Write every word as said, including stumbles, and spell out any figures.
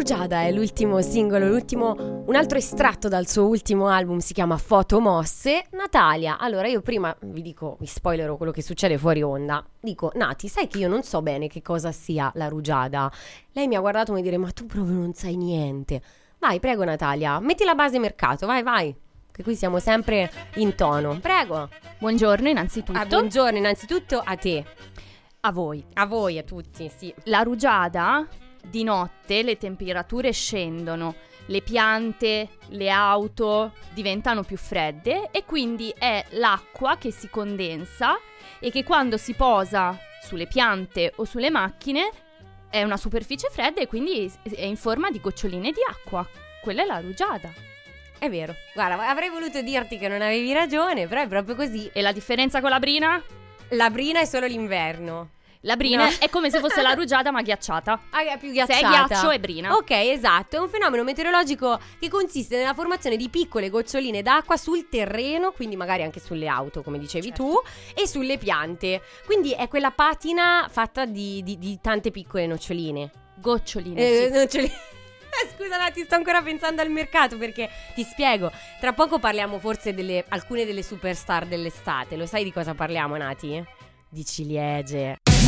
Rugiada è l'ultimo singolo, l'ultimo, un altro estratto dal suo ultimo album, si chiama Fotomosse. Natalia, allora io prima vi dico, vi spoilerò quello che succede fuori onda. Dico, Nati, sai che io non so bene che cosa sia la rugiada? Lei mi ha guardato come dire, ma tu proprio non sai niente. Vai, prego Natalia, metti la base mercato, vai, vai. Che qui siamo sempre in tono. Prego. Buongiorno innanzitutto. Ah, buongiorno innanzitutto a te. A voi. A voi, a tutti, sì. La rugiada, di notte le temperature scendono, le piante, le auto diventano più fredde e quindi è l'acqua che si condensa e che quando si posa sulle piante o sulle macchine è una superficie fredda e quindi è in forma di goccioline di acqua. Quella è la rugiada. È vero. Guarda, avrei voluto dirti che non avevi ragione, però è proprio così. E la differenza con la brina? La brina è solo l'inverno. La brina No. è come se fosse la rugiada ma ghiacciata. Ah, è più ghiacciata. Se è ghiaccio è brina. Ok, esatto. È un fenomeno meteorologico che consiste nella formazione di piccole goccioline d'acqua sul terreno, quindi magari anche sulle auto, come dicevi certo. tu, e sulle piante. Quindi è quella patina fatta di, di, di tante piccole noccioline. Goccioline, Eh, sì. noccioline. Scusa Nati, sto ancora pensando al mercato perché ti spiego. Tra poco parliamo forse delle alcune delle superstar dell'estate. Lo sai di cosa parliamo, Nati? Di ciliegie.